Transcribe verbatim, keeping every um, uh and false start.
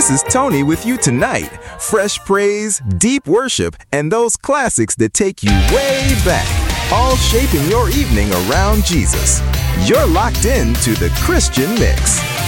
This is Tony with you tonight. Fresh praise, deep worship, and those classics that take you way back, all shaping your evening around Jesus. You're locked in to the Christian Mix.